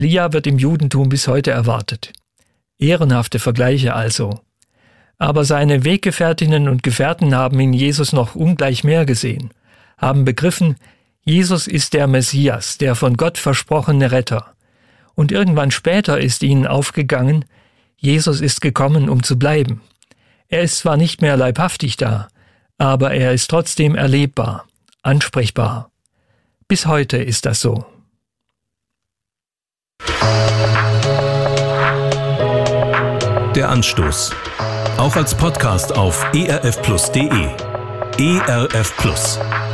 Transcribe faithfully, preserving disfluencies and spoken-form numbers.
Elia wird im Judentum bis heute erwartet. Ehrenhafte Vergleiche also. Aber seine Weggefährtinnen und Gefährten haben in Jesus noch ungleich mehr gesehen, haben begriffen, Jesus ist der Messias, der von Gott versprochene Retter. Und irgendwann später ist ihnen aufgegangen, Jesus ist gekommen, um zu bleiben. Er ist zwar nicht mehr leibhaftig da, aber er ist trotzdem erlebbar, ansprechbar. Bis heute ist das so. Der Anstoß. Auch als Podcast auf e r f plus punkt d e. E R F Plus.